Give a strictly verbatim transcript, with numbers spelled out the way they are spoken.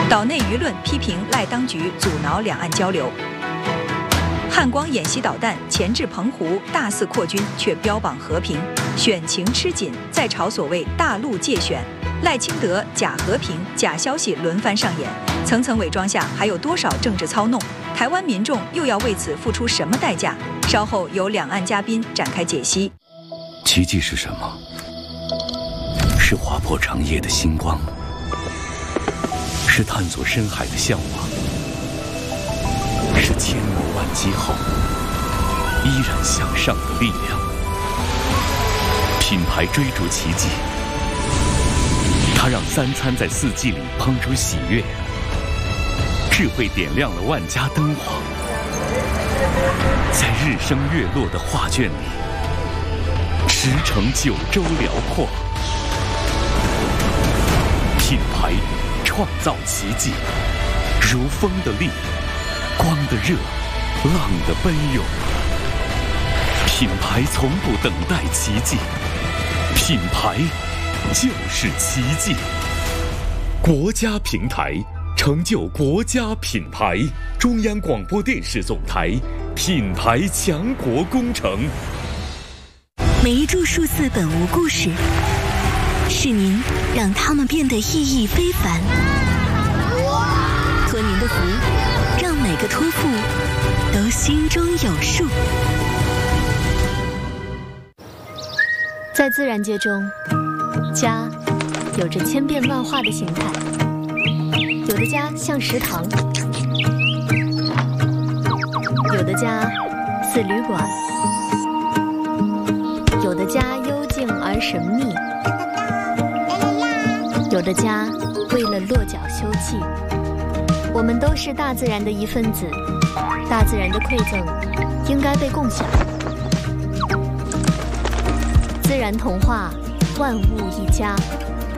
岛内舆论批评赖当局阻挠两岸交流。汉光演习导弹前至澎湖，大肆扩军，却标榜和平，选情吃紧，在朝所谓大陆界选。赖清德假和平、假消息轮番上演，层层伪装下还有多少政治操弄？台湾民众又要为此付出什么代价？稍后由两岸嘉宾展开解析。 奇迹是什么？是划破长夜的星光，是探索深海的向往，是千磨万击后依然向上的力量。品牌追逐奇迹，它让三餐在四季里烹出喜悦，智慧点亮了万家灯火，在日升月落的画卷里驰骋九州辽阔。品牌创造奇迹，如风的力，光的热，浪的奔涌。品牌从不等待奇迹，品牌就是奇迹。国家平台成就国家品牌，中央广播电视总台品牌强国工程。 每一株数字本无故事，是您让它们变得意义非凡。托您的福，让每个托付都心中有数。 在自然界中，家有着千变万化的形态，有的家像食堂，有的家似旅馆，有的家幽静而神秘，有的家为了落脚休憩。我们都是大自然的一份子，大自然的馈赠应该被共享。自然童话，万物一家，